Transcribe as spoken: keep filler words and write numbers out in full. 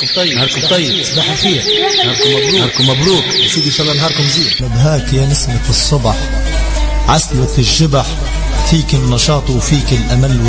طيب نهاركم طيب صباح الخير نهاركم مبروك نهاركم مبروك يا سيدي ان شاء الله نهاركم زين. نبهاك يا نسمة الصبح عسلة الجبح فيك النشاط وفيك الأمل